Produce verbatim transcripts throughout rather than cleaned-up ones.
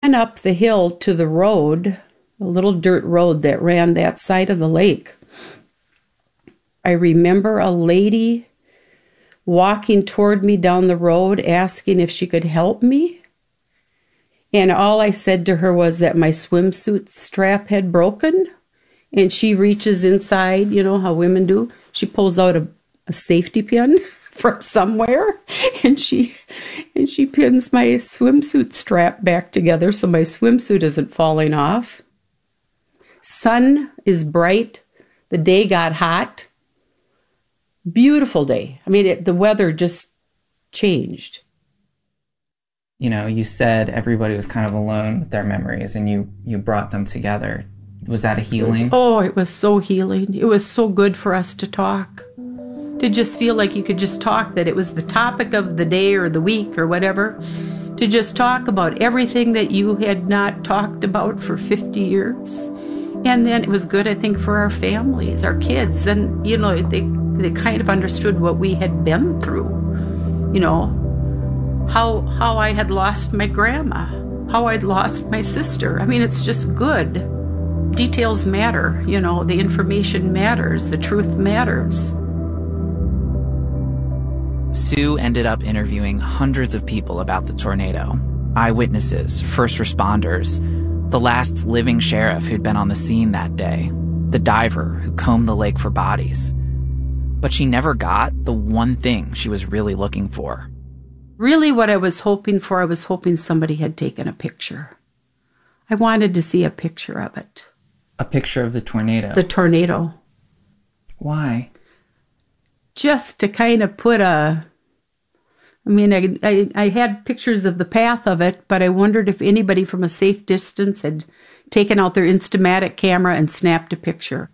went up the hill to the road, a little dirt road that ran that side of the lake, I remember a lady walking toward me down the road asking if she could help me. And all I said to her was that my swimsuit strap had broken. And she reaches inside, you know how women do. She pulls out a, a safety pin from somewhere, and she and she pins my swimsuit strap back together so my swimsuit isn't falling off. Sun is bright. The day got hot. Beautiful day. I mean, it, the weather just changed. You know, you said everybody was kind of alone with their memories, and you, you brought them together. Was that a healing? It was, oh, it was so healing. It was so good for us to talk. To just feel like you could just talk, that it was the topic of the day or the week or whatever. To just talk about everything that you had not talked about for fifty years. And then it was good, I think, for our families, our kids. And, you know, they, they kind of understood what we had been through. You know, how how I had lost my grandma, how I'd lost my sister. I mean, it's just good. Details matter, you know, the information matters, the truth matters. Sue ended up interviewing hundreds of people about the tornado. Eyewitnesses, first responders, the last living sheriff who'd been on the scene that day, the diver who combed the lake for bodies. But she never got the one thing she was really looking for. Really what I was hoping for, I was hoping somebody had taken a picture. I wanted to see a picture of it. A picture of the tornado? The tornado. Why? Just to kind of put a... I mean, I, I I had pictures of the path of it, but I wondered if anybody from a safe distance had taken out their Instamatic camera and snapped a picture.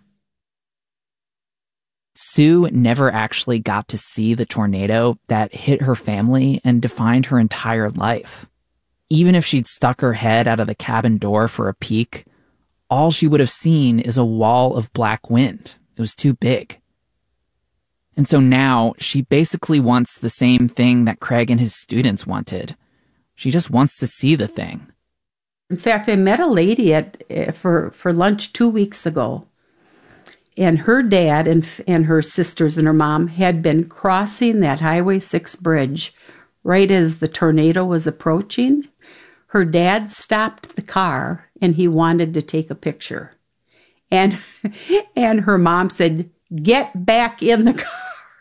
Sue never actually got to see the tornado that hit her family and defined her entire life. Even if she'd stuck her head out of the cabin door for a peek, all she would have seen is a wall of black wind. It was too big. And so now she basically wants the same thing that Craig and his students wanted. She just wants to see the thing. In fact, I met a lady at uh, for, for lunch two weeks ago. And her dad and and her sisters and her mom had been crossing that Highway six bridge right as the tornado was approaching. Her dad stopped the car and he wanted to take a picture. And and her mom said, "Get back in the car."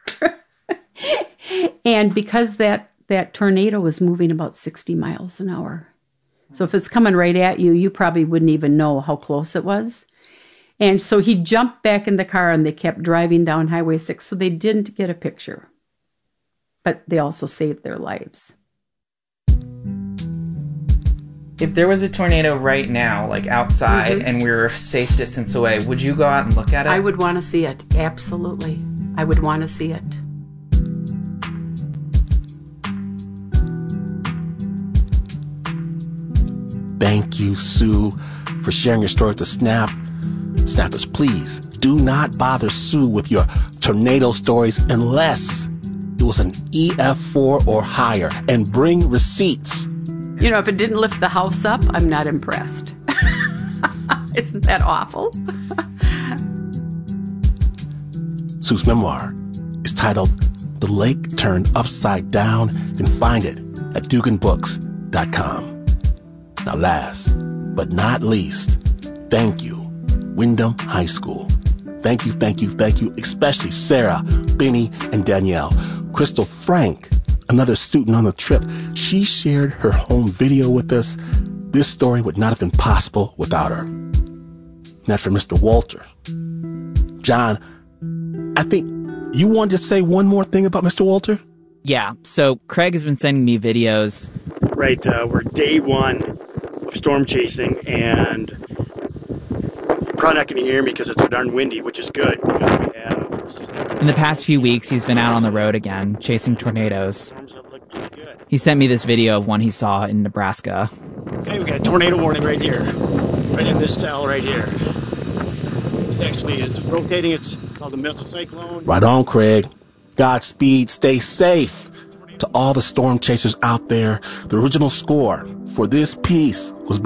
And because that, that tornado was moving about sixty miles an hour. So if it's coming right at you, you probably wouldn't even know how close it was. And so he jumped back in the car and they kept driving down Highway six, so they didn't get a picture. But they also saved their lives. If there was a tornado right now, like outside, mm-hmm. and we were a safe distance away, would you go out and look at it? I would want to see it. Absolutely. I would want to see it. Thank you, Sue, for sharing your story with the Snap. Snappers, please do not bother Sue with your tornado stories unless it was an E F four or higher, and bring receipts. You know, if it didn't lift the house up, I'm not impressed. Isn't that awful? Sue's memoir is titled The Lake Turned Upside Down. You can find it at dugan books dot com. Now, last but not least, thank you, Windham High School. Thank you, thank you, thank you, especially Sarah, Benny, and Danielle. Crystal Frank, another student on the trip, she shared her home video with us. This story would not have been possible without her. Not for Mister Walter. John, I think you wanted to say one more thing about Mister Walter? Yeah, so Craig has been sending me videos. Right, uh, we're day one of storm chasing, and you're probably not going to hear me because it's so darn windy, which is good. Because we have... In the past few weeks, he's been out on the road again, chasing tornadoes. He sent me this video of one he saw in Nebraska. Okay, we got a tornado warning right here, right in this cell right here. It's actually it's rotating. It's called the missile cyclone. Right on, Craig. Godspeed. Stay safe. To all the storm chasers out there, the original score for this piece was by